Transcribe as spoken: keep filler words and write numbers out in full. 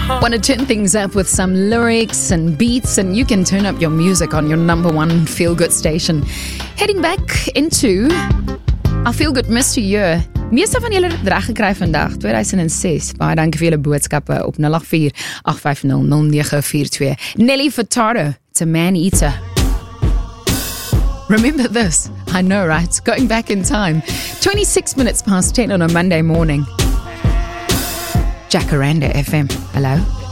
Want to turn things up with some lyrics and beats, and you can turn up your music on your number one feel-good station. Heading back into our feel-good mystery year. Meeste van julle het reg gekry vandag, tweeduisend ses. Baie dankie vir julle boodskappe op nul agt vier agt vyf nul nul nege vier twee. Nelly Furtado, it's a man-eater. Remember this, I know, right? Going back in time. twenty-six minutes past ten on a Monday morning. Jacaranda F M, hello?